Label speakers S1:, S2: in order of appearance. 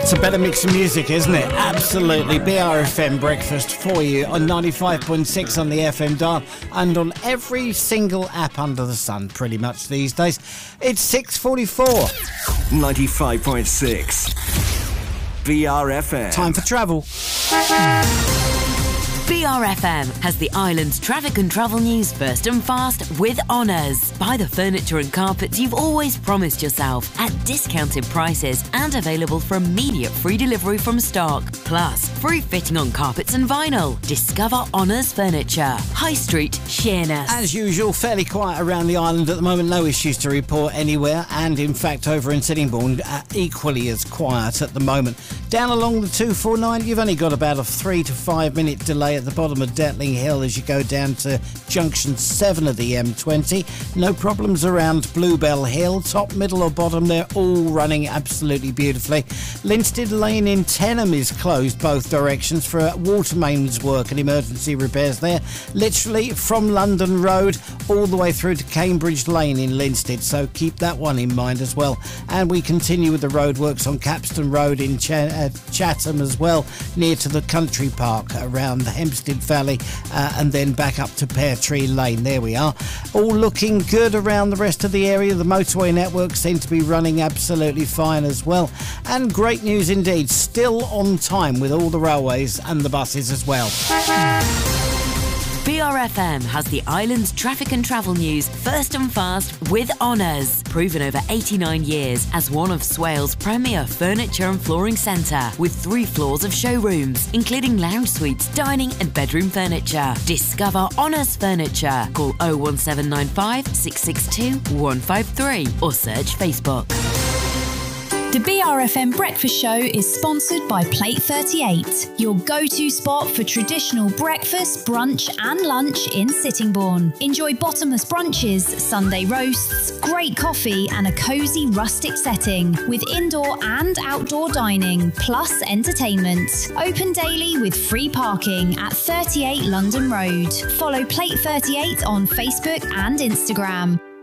S1: It's a better mix of music, isn't it? Absolutely. BRFM breakfast for you on 95.6 on the FM dial and on every single app under the sun, pretty much these days. It's 6:44.
S2: 95.6 BRFM.
S1: Time for travel.
S3: BRFM has the island's traffic and travel news first and fast with Honours. Buy the furniture and carpets you've always promised yourself at discounted prices and available for immediate free delivery from stock. Plus, free fitting on carpets and vinyl. Discover Honours Furniture. High Street, Sheerness.
S1: As usual, fairly quiet around the island at the moment. No issues to report anywhere. And in fact, over in Sittingbourne, equally as quiet at the moment. Down along the 249, you've only got about a 3 to 5 minute delay at the bottom of Detling Hill as you go down to junction 7 of the M20. No problems around Bluebell Hill. Top, middle or bottom, they're all running absolutely beautifully. Linstead Lane in Tenham is closed both directions for water mains work and emergency repairs there. Literally from London Road all the way through to Cambridge Lane in Linstead, so keep that one in mind as well. And we continue with the roadworks on Capstan Road in Chatham as well, near to the Country Park around the Hempstead Valley, and then back up to Pear Tree Lane. There we are. All looking good around the rest of the area. The motorway network seems to be running absolutely fine as well. And great news indeed, still on time with all the railways and the buses as well.
S3: BRFM has the island's traffic and travel news first and fast with Honours. Proven over 89 years as one of Swales' premier furniture and flooring centre, with 3 floors of showrooms, including lounge suites, dining and bedroom furniture. Discover Honours Furniture. Call 01795 662 153 or search Facebook.
S4: The BRFM Breakfast Show is sponsored by Plate 38, your go-to spot for traditional breakfast, brunch and lunch in Sittingbourne. Enjoy bottomless brunches, Sunday roasts, great coffee and a cosy rustic setting with indoor and outdoor dining, plus entertainment. Open daily with free parking at 38 London Road. Follow Plate 38 on Facebook and Instagram.